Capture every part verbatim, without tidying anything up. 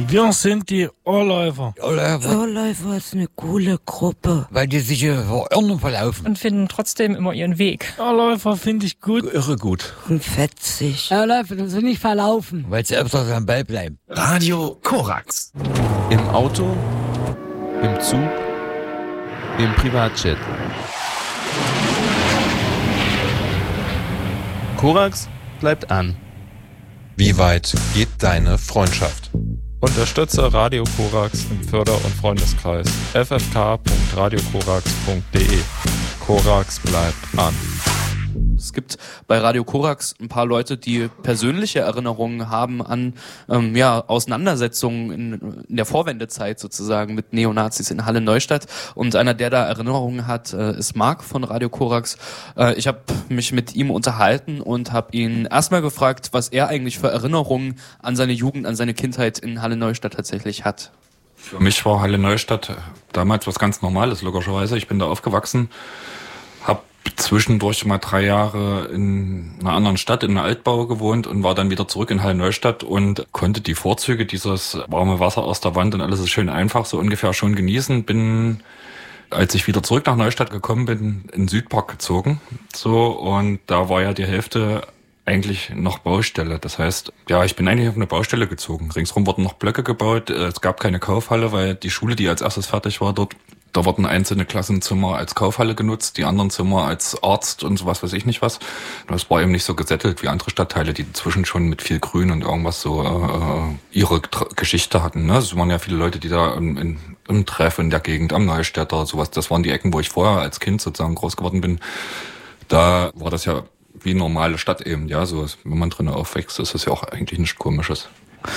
Wir sind die Ohrläufer. Ohrläufer. Ohrläufer ist eine coole Gruppe. Weil die sich hier verirren verlaufen. Und finden trotzdem immer ihren Weg. Ohrläufer finde ich gut. Irre gut. Und fetzig. Ohrläufer dürfen sie nicht verlaufen. Weil sie öfters am Ball bleiben. Radio Korax. Im Auto, im Zug, im Privatjet. Korax bleibt an. Wie weit geht deine Freundschaft? Unterstütze Radio Korax im Förder- und Freundeskreis. f f k punkt radio korax punkt d e. Korax bleibt an. Es gibt bei Radio Korax ein paar Leute, die persönliche Erinnerungen haben an ähm, ja, Auseinandersetzungen in, in der Vorwendezeit sozusagen mit Neonazis in Halle-Neustadt. Und einer, der da Erinnerungen hat, äh, ist Marc von Radio Korax. Äh, ich habe mich mit ihm unterhalten und habe ihn erstmal gefragt, was er eigentlich für Erinnerungen an seine Jugend, an seine Kindheit in Halle-Neustadt tatsächlich hat. Für mich war Halle-Neustadt damals was ganz Normales, logischerweise. Ich bin da aufgewachsen, habe zwischendurch mal drei Jahre in einer anderen Stadt, in einer Altbau gewohnt und war dann wieder zurück in Halle-Neustadt und konnte die Vorzüge dieses warme Wasser aus der Wand und alles ist schön einfach so ungefähr schon genießen. Bin, als ich wieder zurück nach Neustadt gekommen bin, in den Südpark gezogen. So, und da war ja die Hälfte eigentlich noch Baustelle. Das heißt, ja, ich bin eigentlich auf eine Baustelle gezogen. Ringsrum wurden noch Blöcke gebaut. Es gab keine Kaufhalle, weil die Schule, die als erstes fertig war dort, da wurden einzelne Klassenzimmer als Kaufhalle genutzt, die anderen Zimmer als Arzt und sowas weiß ich nicht was. Das war eben nicht so gesättelt wie andere Stadtteile, die inzwischen schon mit viel Grün und irgendwas so äh, ihre Tr- Geschichte hatten. Ne? Es waren ja viele Leute, die da im, in, im Treff in der Gegend, am Neustädter, sowas. Das waren die Ecken, wo ich vorher als Kind sozusagen groß geworden bin. Da war das ja wie normale Stadt eben. Ja, so wenn man drinnen aufwächst, ist das ja auch eigentlich nichts Komisches.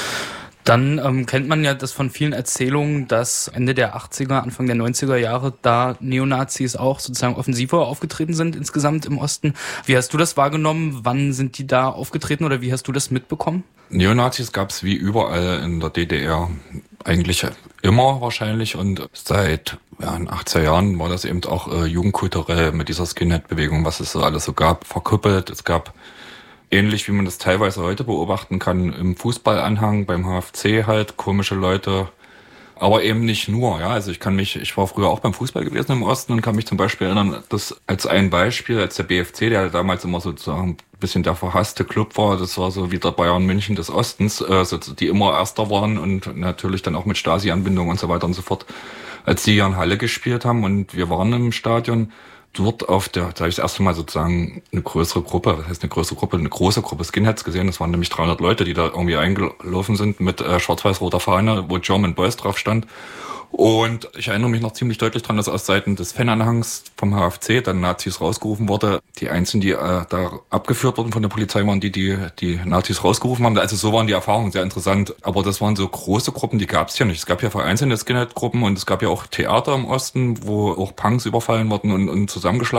Dann ähm, kennt man ja das von vielen Erzählungen, dass Ende der achtziger, Anfang der neunziger Jahre da Neonazis auch sozusagen offensiver aufgetreten sind insgesamt im Osten. Wie hast du das wahrgenommen? Wann sind die da aufgetreten oder wie hast du das mitbekommen? Neonazis gab es wie überall in der D D R eigentlich immer wahrscheinlich und seit ja, in achtziger Jahren war das eben auch äh, jugendkulturell mit dieser Skinhead-Bewegung, was es so alles so gab, verkuppelt. Es gab ähnlich wie man das teilweise heute beobachten kann, im Fußballanhang, beim H F C halt, komische Leute, aber eben nicht nur, ja, also ich kann mich, ich war früher auch beim Fußball gewesen im Osten und kann mich zum Beispiel erinnern, dass als ein Beispiel, als der B F C, der damals immer sozusagen ein bisschen der verhasste Club war, das war so wie der Bayern München des Ostens, äh, so, die immer Erster waren und natürlich dann auch mit Stasi-Anbindung und so weiter und so fort, als die hier in Halle gespielt haben und wir waren im Stadion, dort auf der, da habe ich das erste Mal sozusagen eine größere Gruppe, was heißt eine größere Gruppe, eine große Gruppe Skinheads gesehen. Das waren nämlich dreihundert Leute, die da irgendwie eingelaufen sind mit äh, schwarz-weiß-roter Fahne, wo German Boys drauf stand. Und ich erinnere mich noch ziemlich deutlich dran, dass aus Seiten des Fananhangs vom H F C dann Nazis rausgerufen wurde. Die Einzigen, die äh, da abgeführt wurden von der Polizei, waren die, die die Nazis rausgerufen haben. Also so waren die Erfahrungen sehr interessant. Aber das waren so große Gruppen, die gab es ja nicht. Es gab ja vereinzelte Skinhead-Gruppen und es gab ja auch Theater im Osten, wo auch Punks überfallen wurden und, und zusammengeschlagen